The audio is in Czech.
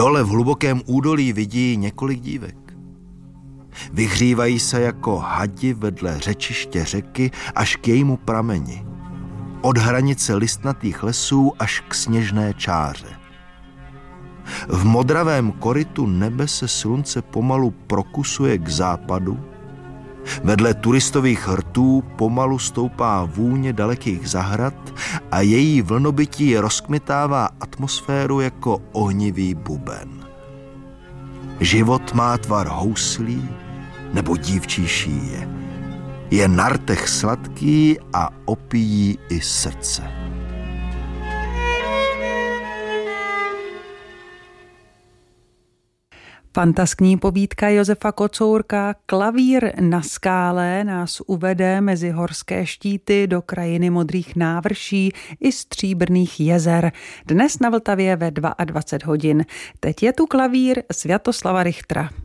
Dole v hlubokém údolí vidí několik dívek. Vyhřívají se jako hadi vedle řečiště řeky až k jejímu prameni. Od hranice listnatých lesů až k sněžné čáře. V modravém korytu nebe se slunce pomalu prokusuje k západu. Vedle turistových rtů pomalu stoupá vůně dalekých zahrad a její vlnobytí rozkmitává atmosféru jako ohnivý buben. Život má tvar houslí nebo dívčí šíje. Je na rtech sladký a opíjí i srdce. Fantaskní povídka Josefa Kocourka Klavír na skále nás uvede mezi horské štíty do krajiny modrých návrší i stříbrných jezer. Dnes na Vltavě ve 22 hodin. Teď je tu klavír Sviatoslava Richtera.